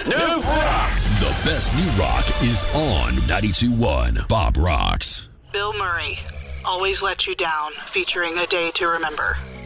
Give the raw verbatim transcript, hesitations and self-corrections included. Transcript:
New rock. The best new rock is on ninety-two point one Bob Rocks. Bill Murray, Always Let You Down, featuring A Day to Remember.